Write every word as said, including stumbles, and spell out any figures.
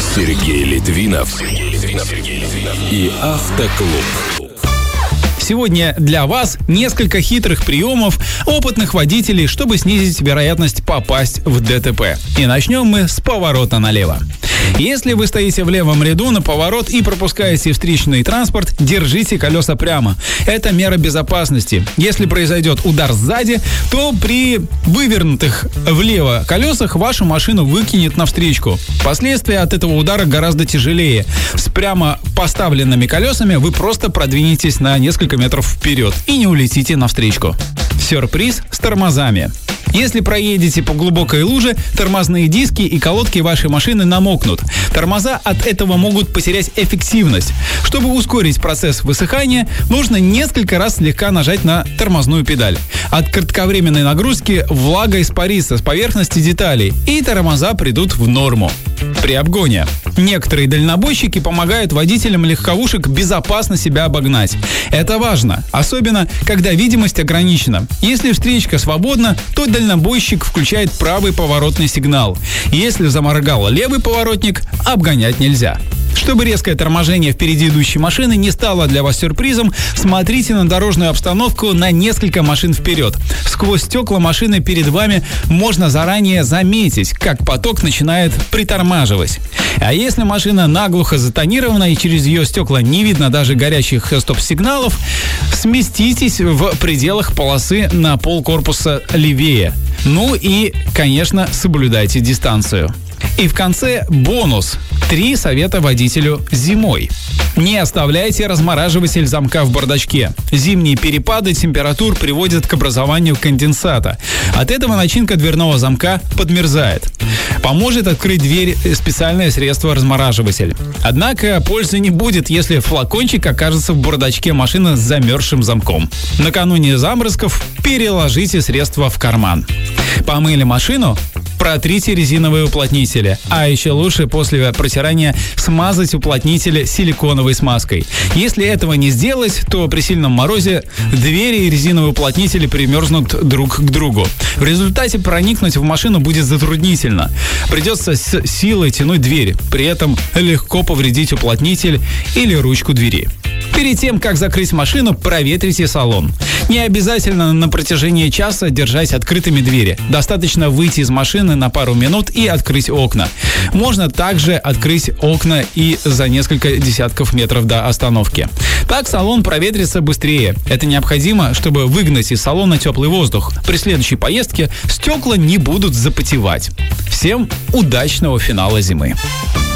Сергей Литвинов и Автоклуб. Сегодня для вас несколько хитрых приемов опытных водителей, чтобы снизить вероятность попасть в ДТП. И начнем мы с поворота налево. Если вы стоите в левом ряду на поворот и пропускаете встречный транспорт, держите колеса прямо. Это мера безопасности. Если произойдет удар сзади, то при вывернутых влево колесах вашу машину выкинет навстречку. Последствия от этого удара гораздо тяжелее. С прямо поставленными колесами вы просто продвинетесь на несколько метров вперед и не улетите навстречку. Сюрприз с тормозами. Если проедете по глубокой луже, тормозные диски и колодки вашей машины намокнут. Тормоза от этого могут потерять эффективность. Чтобы ускорить процесс высыхания, нужно несколько раз слегка нажать на тормозную педаль. От кратковременной нагрузки влага испарится с поверхности деталей, и тормоза придут в норму. При обгоне. Некоторые дальнобойщики помогают водителям легковушек безопасно себя обогнать. Это важно, особенно когда видимость ограничена. Если встречка свободна, то дальнобойщик включает правый поворотный сигнал. Если заморгал левый поворотник, обгонять нельзя. Чтобы резкое торможение впереди идущей машины не стало для вас сюрпризом, смотрите на дорожную обстановку на несколько машин вперед. Сквозь стекла машины перед вами можно заранее заметить, как поток начинает притормаживать. А если машина наглухо затонирована и через ее стекла не видно даже горящих стоп-сигналов, сместитесь в пределах полосы на полкорпуса левее. Ну и, конечно, соблюдайте дистанцию. И в конце бонус. Три совета водителю зимой. Не оставляйте размораживатель замка в бардачке. Зимние перепады температур приводят к образованию конденсата. От этого начинка дверного замка подмерзает. Поможет открыть дверь специальное средство размораживатель. Однако пользы не будет, если флакончик окажется в бардачке машины с замерзшим замком. Накануне заморозков переложите средство в карман. Помыли машину? Протрите резиновые уплотнители, а еще лучше после протирания смазать уплотнители силиконовой смазкой. Если этого не сделать, то при сильном морозе двери и резиновые уплотнители примерзнут друг к другу. В результате проникнуть в машину будет затруднительно. Придется с силой тянуть дверь, при этом легко повредить уплотнитель или ручку двери. Перед тем, как закрыть машину, проветрите салон. Не обязательно на протяжении часа держать открытыми двери. Достаточно выйти из машины на пару минут и открыть окна. Можно также открыть окна и за несколько десятков метров до остановки. Так салон проветрится быстрее. Это необходимо, чтобы выгнать из салона теплый воздух. При следующей поездке стекла не будут запотевать. Всем удачного финала зимы!